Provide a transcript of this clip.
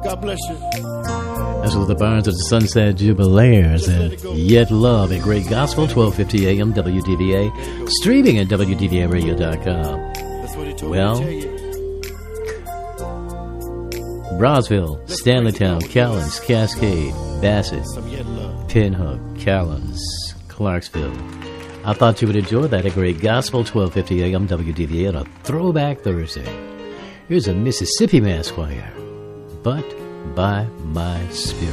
God bless you. That's with the Barnes of the Sunset Jubilaires and Yet Love, a great gospel, 1250 AM WDVA, streaming at WDVAradio.com. Well, Brownsville, Stanleytown, Callens, Cascade, Bassett, Pinhook, Callens, Clarksville. I thought you would enjoy that, a great gospel, 1250 AM WDVA on a Throwback Thursday. Here's a Mississippi Mass Choir, But by My Spirit.